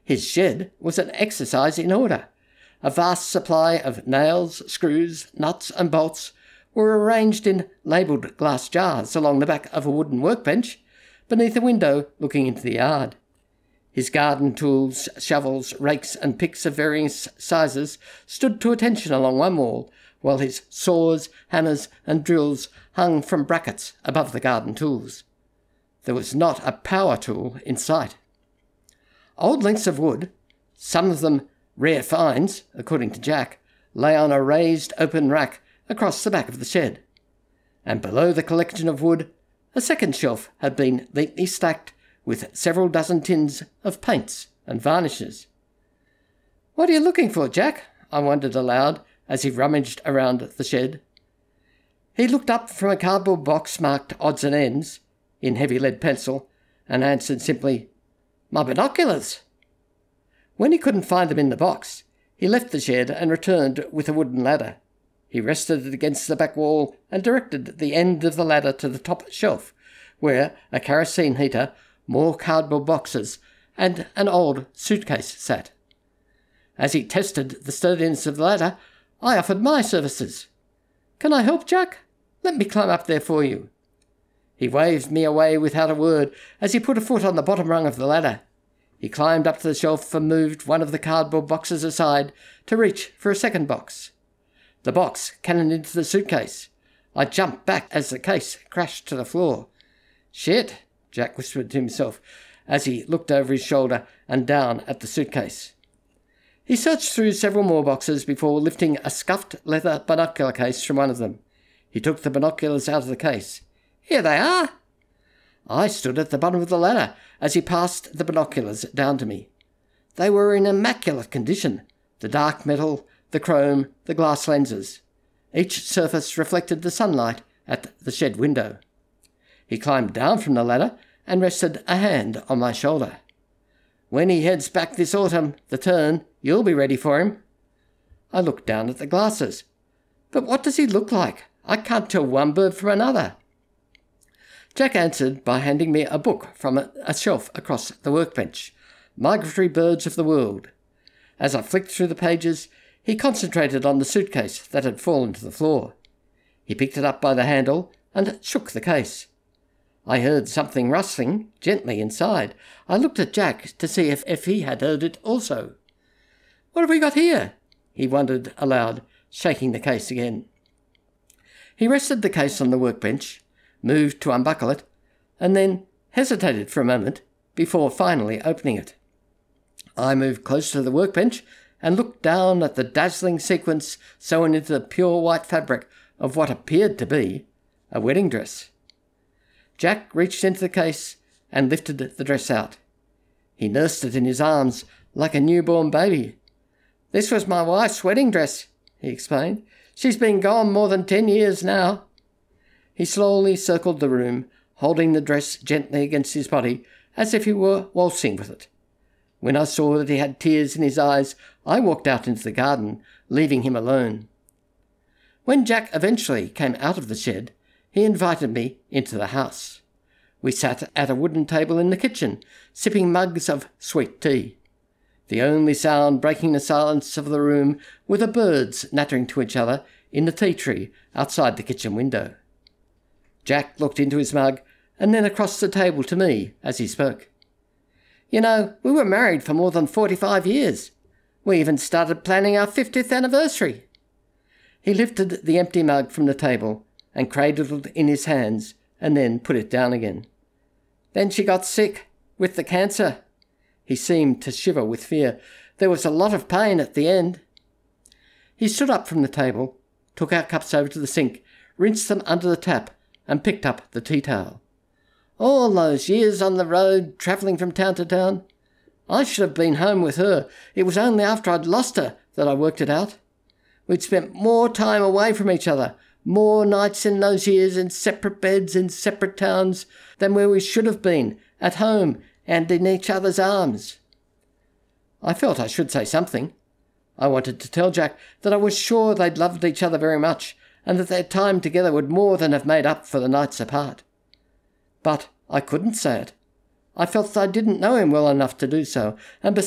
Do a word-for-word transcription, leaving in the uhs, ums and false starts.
His shed was an exercise in order. A vast supply of nails, screws, nuts and bolts were arranged in labelled glass jars along the back of a wooden workbench beneath a window looking into the yard. His garden tools, shovels, rakes and picks of various sizes stood to attention along one wall, while his saws, hammers and drills hung from brackets above the garden tools. There was not a power tool in sight. Old lengths of wood, some of them rare finds, according to Jack, lay on a raised open rack across the back of the shed, and below the collection of wood a second shelf had been neatly stacked with several dozen tins of paints and varnishes. "What are you looking for, Jack?" I wondered aloud as he rummaged around the shed. He looked up from a cardboard box marked odds and ends in heavy lead pencil and answered simply, "My binoculars." When he couldn't find them in the box, he left the shed and returned with a wooden ladder. He rested it against the back wall and directed the end of the ladder to the top shelf, where a kerosene heater, more cardboard boxes, and an old suitcase sat. As he tested the sturdiness of the ladder, I offered my services. "Can I help, Jack? Let me climb up there for you." He waved me away without a word as he put a foot on the bottom rung of the ladder. He climbed up to the shelf and moved one of the cardboard boxes aside to reach for a second box. The box cannoned into the suitcase. I jumped back as the case crashed to the floor. "Shit," Jack whispered to himself as he looked over his shoulder and down at the suitcase. He searched through several more boxes before lifting a scuffed leather binocular case from one of them. He took the binoculars out of the case. "Here they are." I stood at the bottom of the ladder as he passed the binoculars down to me. They were in immaculate condition, the dark metal, the chrome, the glass lenses. Each surface reflected the sunlight at the shed window. He climbed down from the ladder and rested a hand on my shoulder. "When he heads back this autumn, the turn, you'll be ready for him." I looked down at the glasses. "But what does he look like? I can't tell one bird from another." Jack answered by handing me a book from a, a shelf across the workbench, Migratory Birds of the World. As I flicked through the pages, he concentrated on the suitcase that had fallen to the floor. He picked it up by the handle and shook the case. I heard something rustling gently inside. I looked at Jack to see if, if he had heard it also. "What have we got here?" he wondered aloud, shaking the case again. He rested the case on the workbench, moved to unbuckle it, and then hesitated for a moment before finally opening it. I moved close to the workbench and looked down at the dazzling sequins sewn into the pure white fabric of what appeared to be a wedding dress. Jack reached into the case and lifted the dress out. He nursed it in his arms like a newborn baby. "This was my wife's wedding dress," he explained. "She's been gone more than ten years now." He slowly circled the room, holding the dress gently against his body as if he were waltzing with it. When I saw that he had tears in his eyes, I walked out into the garden, leaving him alone. When Jack eventually came out of the shed, he invited me into the house. We sat at a wooden table in the kitchen, sipping mugs of sweet tea. The only sound breaking the silence of the room were the birds nattering to each other in the tea tree outside the kitchen window. Jack looked into his mug and then across the table to me as he spoke. "You know, we were married for more than forty-five years. We even started planning our fiftieth anniversary." He lifted the empty mug from the table and cradled it in his hands and then put it down again. "Then she got sick with the cancer." He seemed to shiver with fear. "There was a lot of pain at the end." He stood up from the table, took our cups over to the sink, rinsed them under the tap, and picked up the tea towel. "All those years on the road, travelling from town to town. I should have been home with her. It was only after I'd lost her that I worked it out. We'd spent more time away from each other, more nights in those years in separate beds in separate towns than where we should have been, at home and in each other's arms." I felt I should say something. I wanted to tell Jack that I was sure they'd loved each other very much, and that their time together would more than have made up for the nights apart. But I couldn't say it. I felt that I didn't know him well enough to do so, and